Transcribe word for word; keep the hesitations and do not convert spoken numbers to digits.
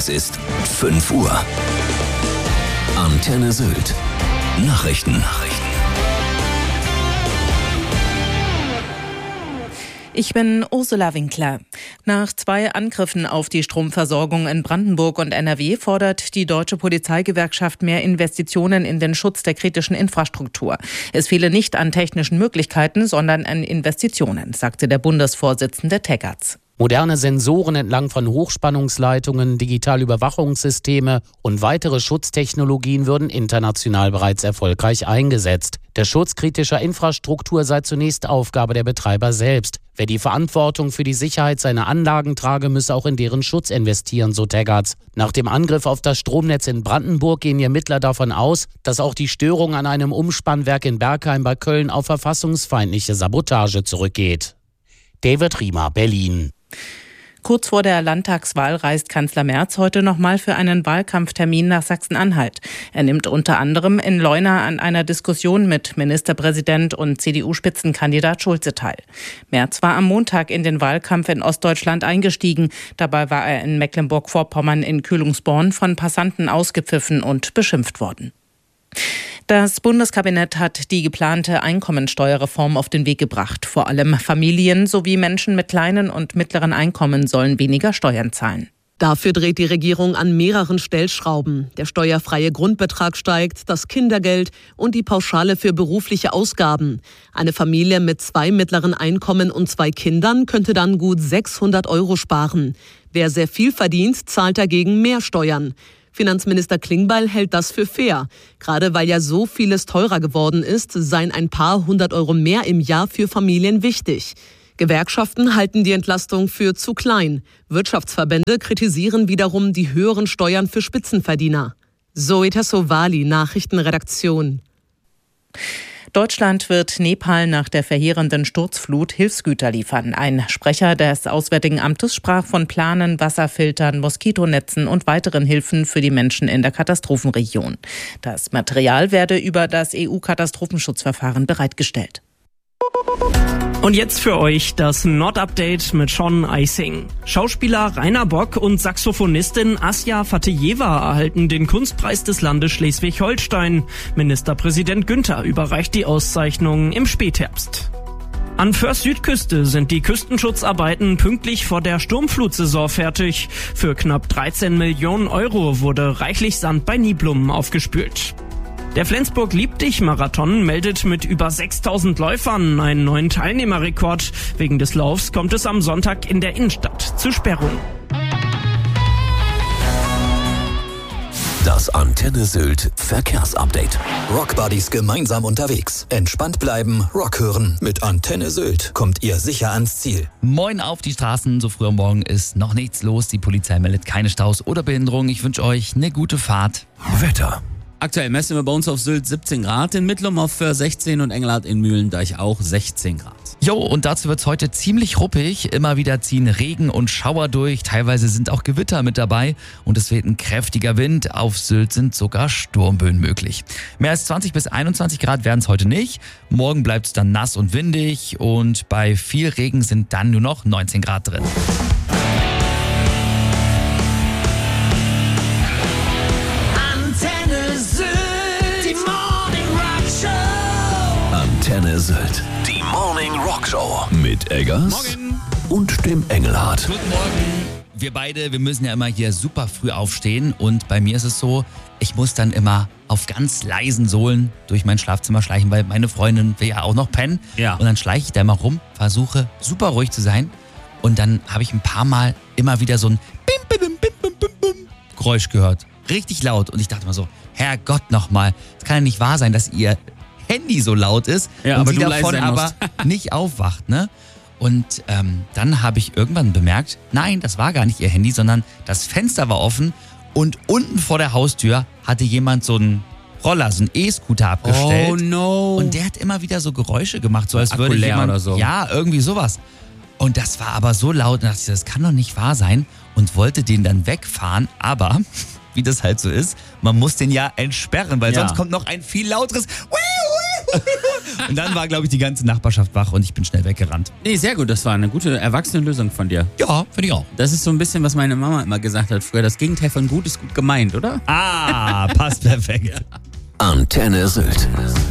Es ist fünf Uhr. Antenne Sylt. Nachrichten. Nachrichten. Ich bin Ursula Winkler. Nach zwei Angriffen auf die Stromversorgung in Brandenburg und N R W fordert die Deutsche Polizeigewerkschaft mehr Investitionen in den Schutz der kritischen Infrastruktur. Es fehle nicht an technischen Möglichkeiten, sondern an Investitionen, sagte der Bundesvorsitzende Teggerts. Moderne Sensoren entlang von Hochspannungsleitungen, digitale Überwachungssysteme und weitere Schutztechnologien würden international bereits erfolgreich eingesetzt. Der Schutz kritischer Infrastruktur sei zunächst Aufgabe der Betreiber selbst. Wer die Verantwortung für die Sicherheit seiner Anlagen trage, müsse auch in deren Schutz investieren, so Teggerts. Nach dem Angriff auf das Stromnetz in Brandenburg gehen die Ermittler davon aus, dass auch die Störung an einem Umspannwerk in Bergheim bei Köln auf verfassungsfeindliche Sabotage zurückgeht. David Riemer, Berlin. Kurz vor der Landtagswahl reist Kanzler Merz heute nochmal für einen Wahlkampftermin nach Sachsen-Anhalt. Er nimmt unter anderem in Leuna an einer Diskussion mit Ministerpräsident und C D U-Spitzenkandidat Schulze teil. Merz war am Montag in den Wahlkampf in Ostdeutschland eingestiegen. Dabei war er in Mecklenburg-Vorpommern in Kühlungsborn von Passanten ausgepfiffen und beschimpft worden. Das Bundeskabinett hat die geplante Einkommensteuerreform auf den Weg gebracht. Vor allem Familien sowie Menschen mit kleinen und mittleren Einkommen sollen weniger Steuern zahlen. Dafür dreht die Regierung an mehreren Stellschrauben. Der steuerfreie Grundbetrag steigt, das Kindergeld und die Pauschale für berufliche Ausgaben. Eine Familie mit zwei mittleren Einkommen und zwei Kindern könnte dann gut sechshundert Euro sparen. Wer sehr viel verdient, zahlt dagegen mehr Steuern. Finanzminister Klingbeil hält das für fair. Gerade weil ja so vieles teurer geworden ist, seien ein paar hundert Euro mehr im Jahr für Familien wichtig. Gewerkschaften halten die Entlastung für zu klein. Wirtschaftsverbände kritisieren wiederum die höheren Steuern für Spitzenverdiener. Zoe Tassovali, Nachrichtenredaktion. Deutschland wird Nepal nach der verheerenden Sturzflut Hilfsgüter liefern. Ein Sprecher des Auswärtigen Amtes sprach von Planen, Wasserfiltern, Moskitonetzen und weiteren Hilfen für die Menschen in der Katastrophenregion. Das Material werde über das E U-Katastrophenschutzverfahren bereitgestellt. Und jetzt für euch das Nord-Update mit Sean Eising. Schauspieler Rainer Bock und Saxophonistin Asja Fatejeva erhalten den Kunstpreis des Landes Schleswig-Holstein. Ministerpräsident Günther überreicht die Auszeichnung im Spätherbst. An Föhrs Südküste sind die Küstenschutzarbeiten pünktlich vor der Sturmflutsaison fertig. Für knapp dreizehn Millionen Euro wurde reichlich Sand bei Niblum aufgespült. Der Flensburg-Liebdich-Marathon meldet mit über sechstausend Läufern einen neuen Teilnehmerrekord. Wegen des Laufs kommt es am Sonntag in der Innenstadt zu Sperrungen. Das Antenne Sylt Verkehrsupdate. Rockbuddies gemeinsam unterwegs. Entspannt bleiben, Rock hören. Mit Antenne Sylt kommt ihr sicher ans Ziel. Moin auf die Straßen. So früh am Morgen ist noch nichts los. Die Polizei meldet keine Staus oder Behinderungen. Ich wünsche euch eine gute Fahrt. Wetter. Aktuell messen wir bei uns auf Sylt siebzehn Grad, in Mittlum auf Föhr sechzehn und Engelhardt in Mühlendeich auch sechzehn Grad. Jo, und dazu wird's heute ziemlich ruppig. Immer wieder ziehen Regen und Schauer durch. Teilweise sind auch Gewitter mit dabei und es weht ein kräftiger Wind. Auf Sylt sind sogar Sturmböen möglich. Mehr als zwanzig bis einundzwanzig Grad werden es heute nicht. Morgen bleibt's dann nass und windig und bei viel Regen sind dann nur noch neunzehn Grad drin. Antenne Sylt. Die Morning Rock Show. Mit Eggers Morgen. Und dem Engelhardt. Guten Morgen. Wir beide, wir müssen ja immer hier super früh aufstehen und bei mir ist es so, ich muss dann immer auf ganz leisen Sohlen durch mein Schlafzimmer schleichen, weil meine Freundin will ja auch noch pennen. Ja. Und dann schleiche ich da immer rum, versuche super ruhig zu sein und dann habe ich ein paar Mal immer wieder so ein Bim, Bim, Bim, Bim, Bim, Bim Geräusch gehört. Richtig laut und ich dachte mal so, Herrgott nochmal, es kann ja nicht wahr sein, dass ihr Handy so laut ist ja, und aber sie du davon aber nicht aufwacht, ne? Und ähm, dann habe ich irgendwann bemerkt, nein, das war gar nicht ihr Handy, sondern das Fenster war offen und unten vor der Haustür hatte jemand so einen Roller, so einen E-Scooter abgestellt. Oh no. Und der hat immer wieder so Geräusche gemacht, so als Akku würde leer jemand, oder so. Ja, irgendwie sowas. Und das war aber so laut, und dachte ich, das kann doch nicht wahr sein und wollte den dann wegfahren, aber wie das halt so ist, man muss den ja entsperren, weil ja. sonst kommt noch ein viel lauteres Und dann war, glaube ich, die ganze Nachbarschaft wach und ich bin schnell weggerannt. Nee, sehr gut. Das war eine gute, erwachsene Lösung von dir. Ja, finde ich auch. Das ist so ein bisschen, was meine Mama immer gesagt hat früher. Das Gegenteil von gut ist gut gemeint, oder? Ah, passt perfekt. Antenne Sylt.